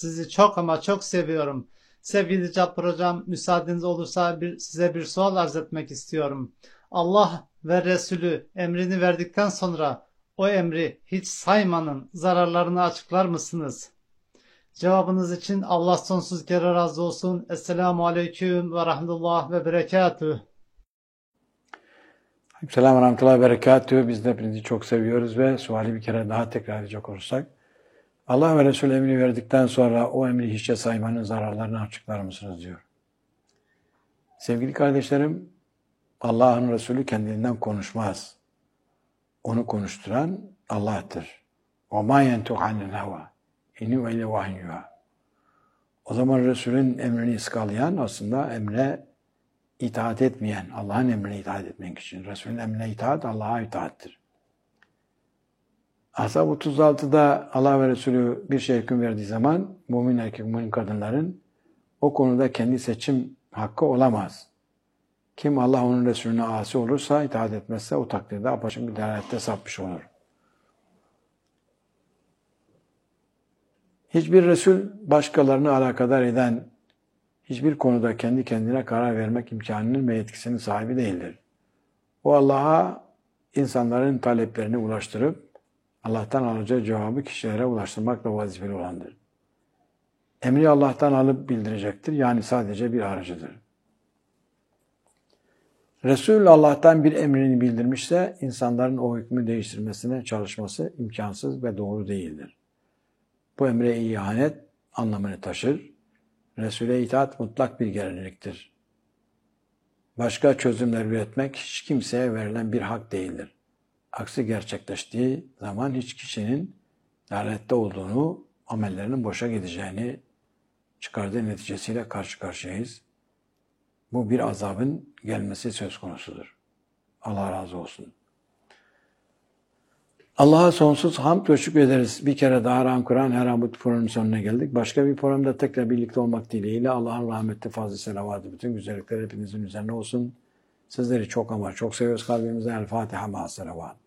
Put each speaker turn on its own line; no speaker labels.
Sizi çok ama çok seviyorum. Sevgili Cabbar Hocam, müsaadeniz olursa size bir sual arz etmek istiyorum. Allah ve Resulü emrini verdikten sonra o emri hiç saymanın zararlarını açıklar mısınız? Cevabınız için Allah sonsuz kere razı olsun. Esselamu Aleyküm ve Rahmetullah ve Berekatuhu.
Selam ve rahmetullahi ve berekatühü. Biz de hepinizi çok seviyoruz ve suali bir kere daha tekrar edecek olursak. Allah ve Resulü emri verdikten sonra o emri hiçe saymanın zararlarını açıklar mısınız diyor. Sevgili kardeşlerim, Allah'ın Resulü kendinden konuşmaz. Onu konuşturan Allah'tır. وَمَا يَنْتُقْ عَنِ الْهَوَى اِنِ وَاِلَى وَحْيُّهَا. O zaman Resul'ün emrini iskalayan aslında emre itaat etmeyen, Allah'ın emrine itaat etmek için. Resul'ün emrine itaat, Allah'a itaattir. Ashab 36'da Allah ve Resulü bir şey hüküm verdiği zaman mümin erkek, mümin kadınların o konuda kendi seçim hakkı olamaz. Kim Allah onun Resulüne asi olursa, itaat etmezse o takdirde apaçık bir dalalette sapmış olur. Hiçbir Resul başkalarını alakadar eden hiçbir konuda kendi kendine karar vermek imkanının ve yetkisinin sahibi değildir. O Allah'a insanların taleplerini ulaştırıp Allah'tan alacağı cevabı kişilere ulaştırmakla vazifeli olandır. Emri Allah'tan alıp bildirecektir. Yani sadece bir aracıdır. Resul Allah'tan bir emrini bildirmişse insanların o hükmü değiştirmesine çalışması imkansız ve doğru değildir. Bu emre ihanet anlamını taşır. Resul'e itaat mutlak bir gerekliliktir. Başka çözümler üretmek hiç kimseye verilen bir hak değildir. Aksi gerçekleştiği zaman hiç kişinin dalalette olduğunu, amellerinin boşa gideceğini çıkardığı neticesiyle karşı karşıyayız. Bu bir azabın gelmesi söz konusudur. Allah razı olsun. Allah'a sonsuz hamd ve şükür ederiz. Bir kere daha Ram Kur'an her an bu programın sonuna geldik. Başka bir programda tekrar birlikte olmak dileğiyle Allah'ın rahmeti, fazlı selavatı, bütün güzellikler hepinizin üzerine olsun. Sizleri çok ama çok seviyoruz kalbimizden. El Fatiha ma'as selavat.